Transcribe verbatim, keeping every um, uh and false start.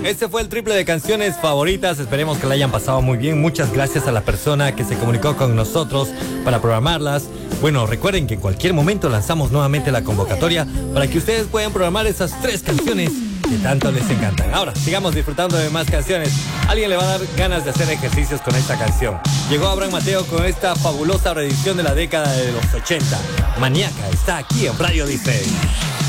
Este fue el triple de canciones favoritas. Esperemos que la hayan pasado muy bien. Muchas gracias a la persona que se comunicó con nosotros para programarlas. Bueno, recuerden que en cualquier momento lanzamos nuevamente la convocatoria para que ustedes puedan programar esas tres canciones que tanto les encantan. Ahora, sigamos disfrutando de más canciones. Alguien le va a dar ganas de hacer ejercicios con esta canción. Llegó Abraham Mateo con esta fabulosa reedición de la década de los ochenta. Maníaca está aquí en Radio Disney.